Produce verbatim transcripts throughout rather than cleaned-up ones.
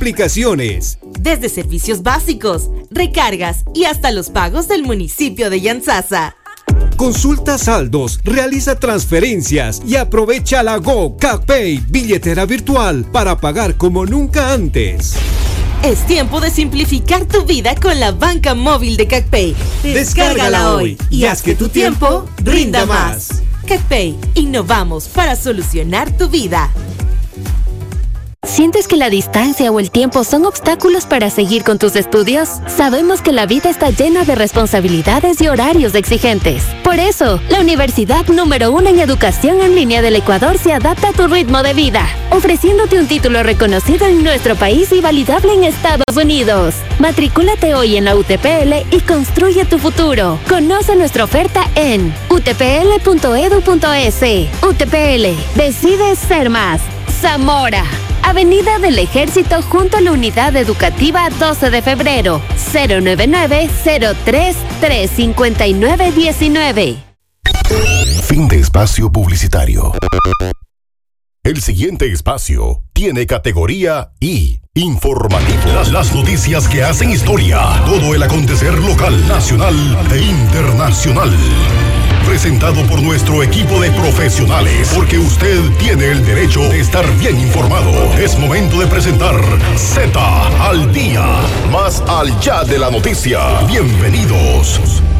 aplicaciones. Desde servicios básicos, recargas y hasta los pagos del municipio de Yantzaza. Consulta saldos, realiza transferencias y aprovecha la Go CacPay, billetera virtual, para pagar como nunca antes. Es tiempo de simplificar tu vida con la banca móvil de CacPay. Descárgala hoy y haz que tu tiempo rinda más. CacPay, innovamos para solucionar tu vida. ¿Sientes que la distancia o el tiempo son obstáculos para seguir con tus estudios? Sabemos que la vida está llena de responsabilidades y horarios exigentes. Por eso, la universidad número uno en educación en línea del Ecuador se adapta a tu ritmo de vida, ofreciéndote un título reconocido en nuestro país y validable en Estados Unidos. Matricúlate hoy en la U T P L y construye tu futuro. Conoce nuestra oferta en u t p l punto e d u punto e s. U T P L, decide ser más. Zamora, Avenida del Ejército junto a la Unidad Educativa doce de febrero, cero nueve nueve, cero tres, tres cinco nueve uno nueve. Fin de espacio publicitario. El siguiente espacio tiene categoría I, informativo. Las, las noticias que hacen historia. Todo el acontecer local, nacional e internacional. Presentado por nuestro equipo de profesionales, porque usted tiene el derecho de estar bien informado. Es momento de presentar Z al día, más al ya de la noticia. Bienvenidos.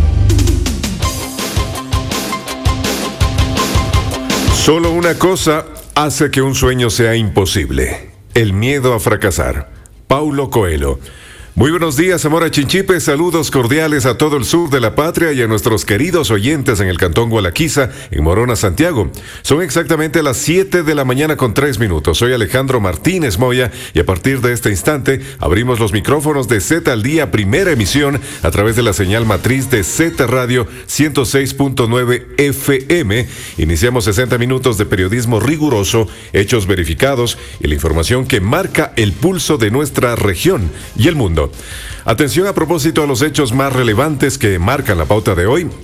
Solo una cosa hace que un sueño sea imposible: el miedo a fracasar. Paulo Coelho. Muy buenos días, Zamora Chinchipe. Saludos cordiales a todo el sur de la patria y a nuestros queridos oyentes en el cantón Gualaquiza, en Morona, Santiago. Son exactamente las siete de la mañana con tres minutos. Soy Alejandro Martínez Moya y a partir de este instante abrimos los micrófonos de Z al Día, primera emisión a través de la señal matriz de Z Radio ciento seis punto nueve F M. Iniciamos sesenta minutos de periodismo riguroso, hechos verificados y la información que marca el pulso de nuestra región y el mundo. Atención a propósito a los hechos más relevantes que marcan la pauta de hoy.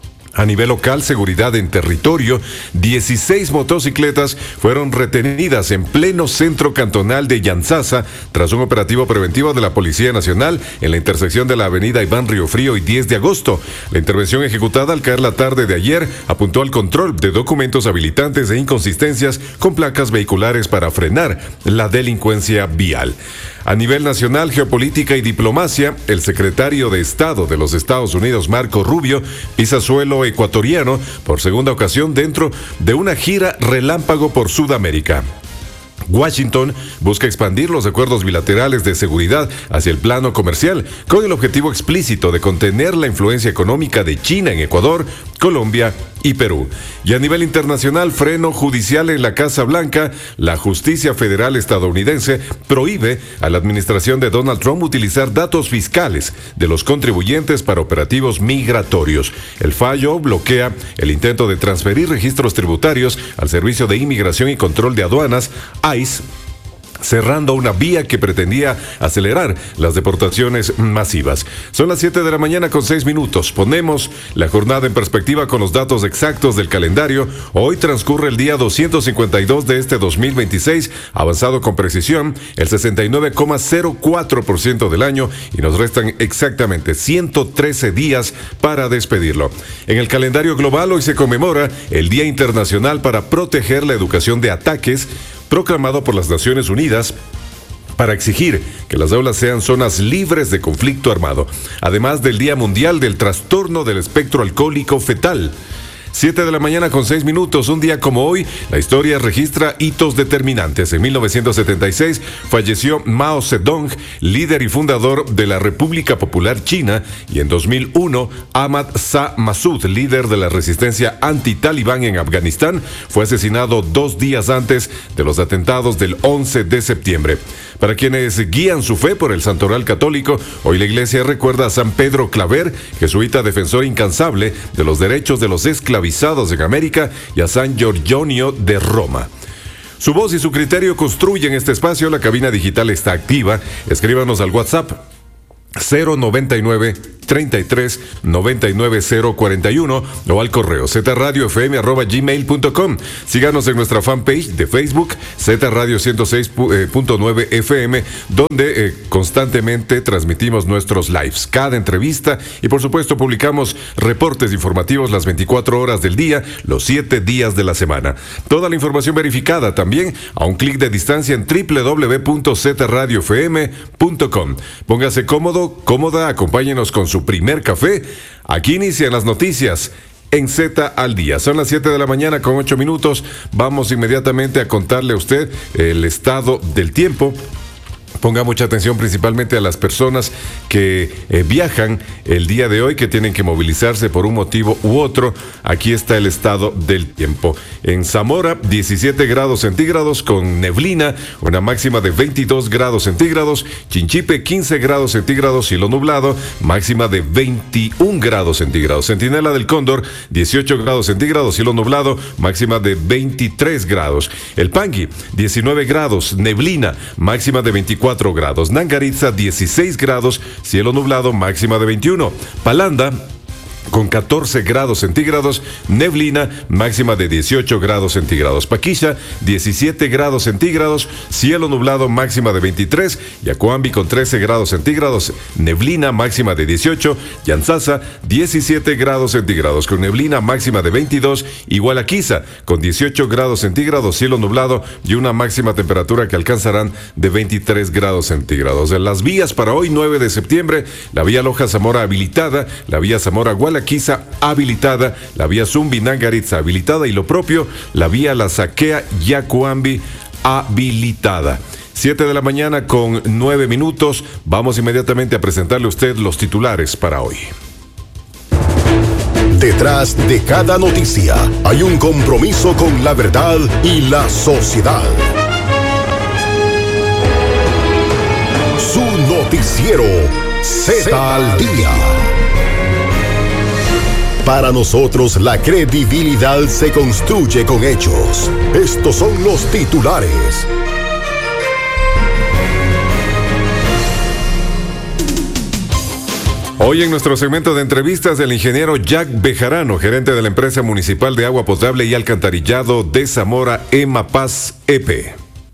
A nivel local, seguridad en territorio, dieciséis motocicletas fueron retenidas en pleno centro cantonal de Yantzaza tras un operativo preventivo de la Policía Nacional en la intersección de la avenida Iván Riofrío y diez de agosto. La intervención ejecutada al caer la tarde de ayer apuntó al control de documentos habilitantes e inconsistencias con placas vehiculares para frenar la delincuencia vial. A nivel nacional, geopolítica y diplomacia, el secretario de Estado de los Estados Unidos, Marco Rubio, pisa suelo ecuatoriano por segunda ocasión dentro de una gira relámpago por Sudamérica. Washington busca expandir los acuerdos bilaterales de seguridad hacia el plano comercial, con el objetivo explícito de contener la influencia económica de China en Ecuador, Colombia y Perú. Y a nivel internacional, freno judicial en la Casa Blanca. La justicia federal estadounidense prohíbe a la administración de Donald Trump utilizar datos fiscales de los contribuyentes para operativos migratorios. El fallo bloquea el intento de transferir registros tributarios al Servicio de Inmigración y Control de Aduanas, I C E, cerrando una vía que pretendía acelerar las deportaciones masivas. Son las siete de la mañana con seis minutos. Ponemos la jornada en perspectiva con los datos exactos del calendario. Hoy transcurre el día doscientos cincuenta y dos de este dos mil veintiséis, avanzado con precisión el sesenta y nueve coma cero cuatro por ciento del año y nos restan exactamente ciento trece días para despedirlo. En el calendario global hoy se conmemora el Día Internacional para Proteger la Educación de Ataques, proclamado por las Naciones Unidas para exigir que las aulas sean zonas libres de conflicto armado, además del Día Mundial del Trastorno del Espectro Alcohólico Fetal. siete de la mañana con seis minutos, un día como hoy, la historia registra hitos determinantes. En mil novecientos setenta y seis falleció Mao Zedong, líder y fundador de la República Popular China, y en dos mil uno, Ahmad Shah Massoud, líder de la resistencia anti-talibán en Afganistán, fue asesinado dos días antes de los atentados del once de septiembre. Para quienes guían su fe por el santoral católico, hoy la iglesia recuerda a San Pedro Claver, jesuita defensor incansable de los derechos de los esclavizados en América, y a San Giorgionio de Roma. Su voz y su criterio construyen este espacio. La cabina digital está activa. Escríbanos al WhatsApp cero noventa y nueve, treinta y tres, noventa y nueve, cero cuarenta y uno o al correo zradiofm arroba gmail punto com. Síganos en nuestra fanpage de Facebook Z Radio ciento seis punto nueve F M, donde eh, constantemente transmitimos nuestros lives, cada entrevista, y por supuesto publicamos reportes informativos las veinticuatro horas del día, los siete días de la semana. Toda la información verificada también a un clic de distancia en doble u doble u doble u punto z radio f m punto com. Póngase cómodo, cómoda, acompáñenos con su primer café. Aquí inician las noticias en Z al día. Son las siete de la mañana con ocho minutos. Vamos inmediatamente a contarle a usted el estado del tiempo. Ponga mucha atención principalmente a las personas que eh, viajan el día de hoy, que tienen que movilizarse por un motivo u otro. Aquí está el estado del tiempo. En Zamora, diecisiete grados centígrados con neblina, una máxima de veintidós grados centígrados. Chinchipe, quince grados centígrados, cielo nublado, máxima de veintiún grados centígrados. Centinela del Cóndor, dieciocho grados centígrados, cielo nublado, máxima de veintitrés grados. El Pangui, diecinueve grados, neblina, máxima de veinticuatro grados. Nangaritza, dieciséis grados, cielo nublado, máxima de veintiuno. Palanda, con catorce grados centígrados, neblina, máxima de dieciocho grados centígrados. Paquilla, diecisiete grados centígrados, cielo nublado, máxima de veintitrés. Yacuambi con trece grados centígrados, neblina, máxima de dieciocho. Yanzasa, diecisiete grados centígrados, con neblina, máxima de veintidós. Igualaquiza, con dieciocho grados centígrados, cielo nublado y una máxima temperatura que alcanzarán de veintitrés grados centígrados. En las vías para hoy, nueve de septiembre, la vía Loja Zamora habilitada, la vía Zamora Guala Quiza habilitada, la vía Zumbi Nangaritza habilitada y lo propio, la vía La Saquea Yacuambi habilitada. siete de la mañana con nueve minutos. Vamos inmediatamente a presentarle a usted los titulares para hoy. Detrás de cada noticia hay un compromiso con la verdad y la sociedad. Su noticiero Z al día. Para nosotros la credibilidad se construye con hechos. Estos son los titulares. Hoy en nuestro segmento de entrevistas, el ingeniero Jack Bejarano, gerente de la empresa municipal de agua potable y alcantarillado de Zamora, EMAPAZ E P.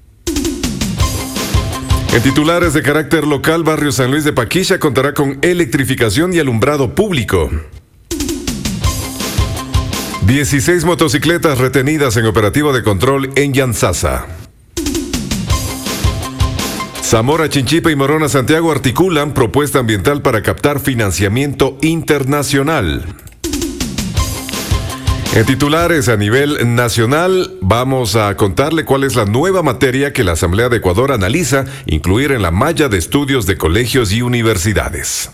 En titulares de carácter local, Barrio San Luis de Paquilla contará con electrificación y alumbrado público. dieciséis motocicletas retenidas en operativo de control en Yanzasa. Zamora, Chinchipe y Morona Santiago articulan propuesta ambiental para captar financiamiento internacional. En titulares a nivel nacional, vamos a contarle cuál es la nueva materia que la Asamblea de Ecuador analiza incluir en la malla de estudios de colegios y universidades.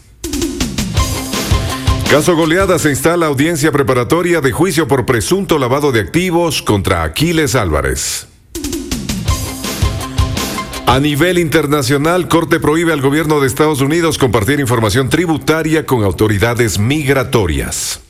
Caso Goleada, se instala audiencia preparatoria de juicio por presunto lavado de activos contra Aquiles Álvarez. A nivel internacional, Corte prohíbe al gobierno de Estados Unidos compartir información tributaria con autoridades migratorias.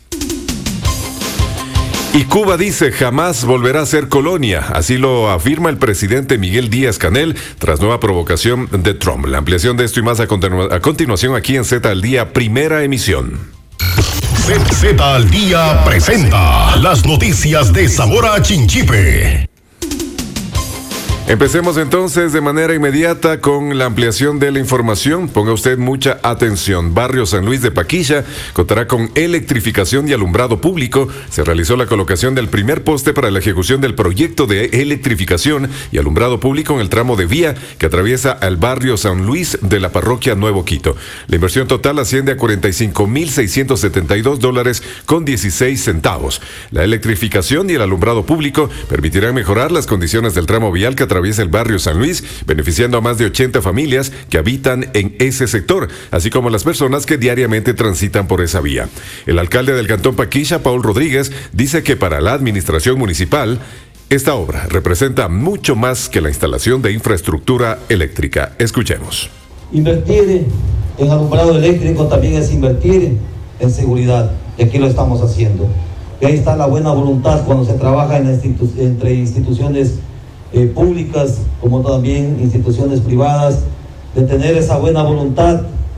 Y Cuba dice jamás volverá a ser colonia, así lo afirma el presidente Miguel Díaz-Canel tras nueva provocación de Trump. La ampliación de esto y más a, continu- a continuación aquí en Z al Día, primera emisión. Z al Día presenta las noticias de Zamora Chinchipe. Empecemos entonces de manera inmediata con la ampliación de la información. Ponga usted mucha atención. Barrio San Luis de Paquilla contará con electrificación y alumbrado público. Se realizó la colocación del primer poste para la ejecución del proyecto de electrificación y alumbrado público en el tramo de vía que atraviesa al barrio San Luis de la parroquia Nuevo Quito. La inversión total asciende a cuarenta y cinco mil seiscientos setenta y dos dólares con dieciséis centavos. La electrificación y el alumbrado público permitirán mejorar las condiciones del tramo vial que atraviesa el barrio San Luis, beneficiando a más de ochenta familias que habitan en ese sector, así como las personas que diariamente transitan por esa vía. El alcalde del Cantón Paquilla, Paul Rodríguez, dice que para la administración municipal, esta obra representa mucho más que la instalación de infraestructura eléctrica. Escuchemos. Invertir en alumbrado eléctrico también es invertir en seguridad, y aquí lo estamos haciendo. Y ahí está la buena voluntad cuando se trabaja en institu- entre instituciones Eh, públicas como también instituciones privadas, de tener esa buena voluntad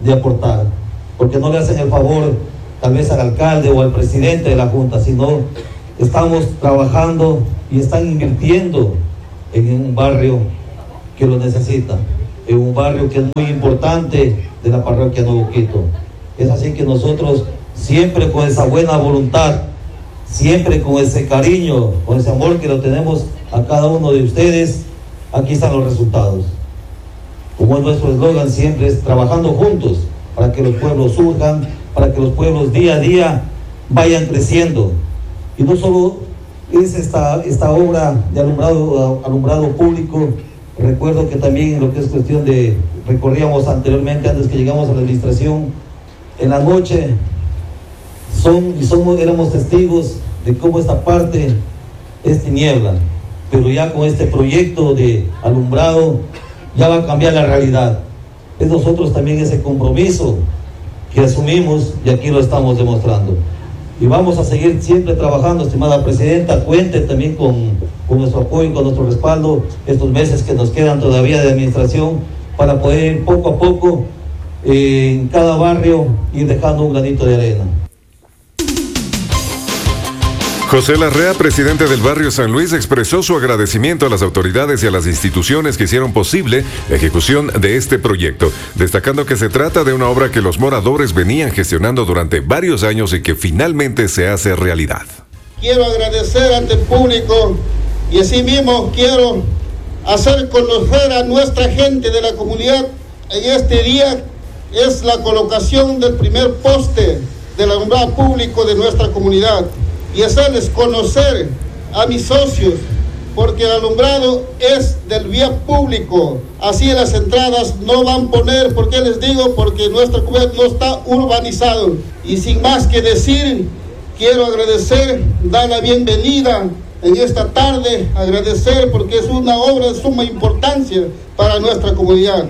de aportar, porque no le hacen el favor tal vez al alcalde o al presidente de la Junta, sino estamos trabajando y están invirtiendo en un barrio que lo necesita, en un barrio que es muy importante de la parroquia Nuevo Quito. Es así que nosotros siempre con esa buena voluntad, siempre con ese cariño, con ese amor que lo tenemos a cada uno de ustedes, aquí están los resultados. Como es nuestro eslogan siempre, es trabajando juntos para que los pueblos surjan, para que los pueblos día a día vayan creciendo. Y no solo es esta, esta obra de alumbrado, alumbrado público. Recuerdo que también en lo que es cuestión de, recorríamos anteriormente, antes que llegamos a la administración, en la noche son y somos, éramos testigos de cómo esta parte es tiniebla, pero ya con este proyecto de alumbrado ya va a cambiar la realidad. Es nosotros también ese compromiso que asumimos y aquí lo estamos demostrando. Y vamos a seguir siempre trabajando, estimada presidenta, cuente también con, con nuestro apoyo y con nuestro respaldo estos meses que nos quedan todavía de administración para poder poco a poco eh, en cada barrio ir dejando un granito de arena. José Larrea, presidente del barrio San Luis, expresó su agradecimiento a las autoridades y a las instituciones que hicieron posible la ejecución de este proyecto, destacando que se trata de una obra que los moradores venían gestionando durante varios años y que finalmente se hace realidad. Quiero agradecer ante el público y asimismo quiero hacer conocer a nuestra gente de la comunidad en este día es la colocación del primer poste del alumbrado público de nuestra comunidad. Y hacerles conocer a mis socios, porque el alumbrado es del vía público, así en las entradas no van a poner, ¿por qué les digo? Porque nuestra comunidad no está urbanizado. Y sin más que decir, quiero agradecer, dar la bienvenida en esta tarde, agradecer porque es una obra de suma importancia para nuestra comunidad.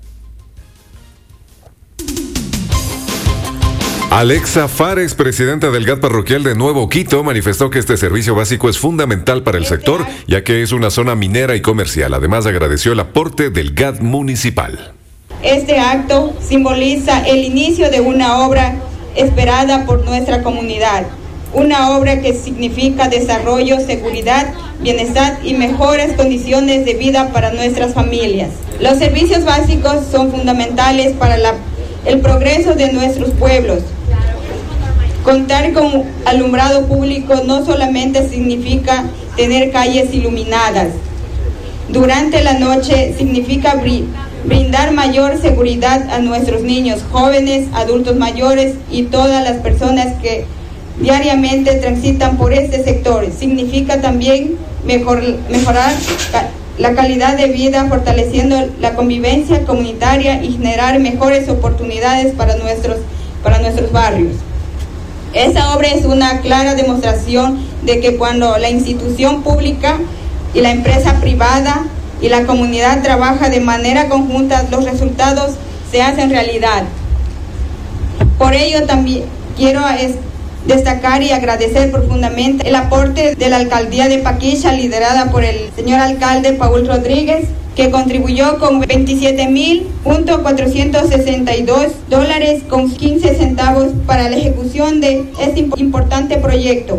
Alexa Fares, presidenta del G A T parroquial de Nuevo Quito, manifestó que este servicio básico es fundamental para el sector, ya que es una zona minera y comercial. Además, agradeció el aporte del G A T municipal. Este acto simboliza el inicio de una obra esperada por nuestra comunidad, una obra que significa desarrollo, seguridad, bienestar y mejores condiciones de vida para nuestras familias. Los servicios básicos son fundamentales para la, el progreso de nuestros pueblos. Contar con alumbrado público no solamente significa tener calles iluminadas. Durante la noche significa brindar mayor seguridad a nuestros niños, jóvenes, adultos mayores y todas las personas que diariamente transitan por este sector. Significa también mejor, mejorar la calidad de vida, fortaleciendo la convivencia comunitaria y generar mejores oportunidades para nuestros, para nuestros barrios. Esta obra es una clara demostración de que cuando la institución pública y la empresa privada y la comunidad trabajan de manera conjunta, los resultados se hacen realidad. Por ello también quiero destacar y agradecer profundamente el aporte de la alcaldía de Paquisha, liderada por el señor alcalde Paul Rodríguez, que contribuyó con veintisiete mil cuatrocientos sesenta y dos dólares con quince centavos para la ejecución de este importante proyecto.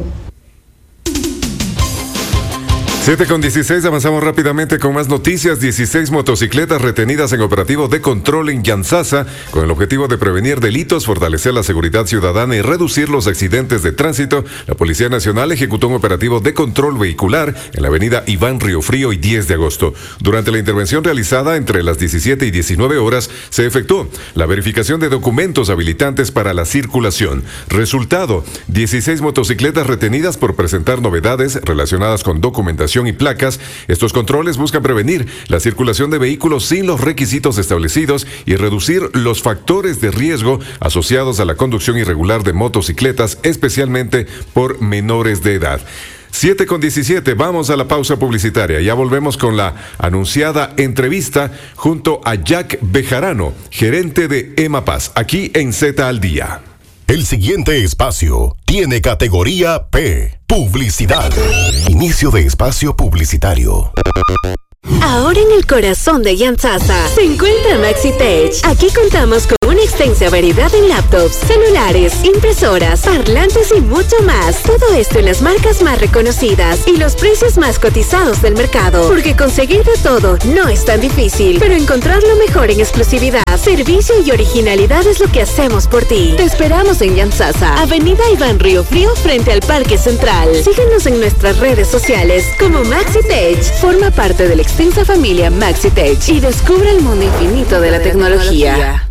siete con dieciséis, avanzamos rápidamente con más noticias. dieciséis motocicletas retenidas en operativo de control en Yantzaza con el objetivo de prevenir delitos, fortalecer la seguridad ciudadana y reducir los accidentes de tránsito. La Policía Nacional ejecutó un operativo de control vehicular en la avenida Iván Riofrío y diez de agosto. Durante la intervención realizada entre las diecisiete y diecinueve horas, se efectuó la verificación de documentos habilitantes para la circulación. Resultado, dieciséis motocicletas retenidas por presentar novedades relacionadas con documentación y placas. Estos controles buscan prevenir la circulación de vehículos sin los requisitos establecidos y reducir los factores de riesgo asociados a la conducción irregular de motocicletas, especialmente por menores de edad. siete con diecisiete, vamos a la pausa publicitaria. Ya volvemos con la anunciada entrevista junto a Jack Bejarano, gerente de EMAPAS, aquí en Z al Día. El siguiente espacio tiene categoría P, publicidad. Inicio de espacio publicitario. Ahora en el corazón de Yantzaza se encuentra Maxitech. Aquí contamos con Una extensa variedad en laptops, celulares, impresoras, parlantes y mucho más. Todo esto en las marcas más reconocidas y los precios más cotizados del mercado. Porque conseguir de todo no es tan difícil, pero encontrar lo mejor en exclusividad, servicio y originalidad es lo que hacemos por ti. Te esperamos en Yansasa, Avenida Iván Río Frío, frente al Parque Central. Síguenos en nuestras redes sociales como MaxiTech. Forma parte de la extensa familia MaxiTech y descubre el mundo infinito de la tecnología.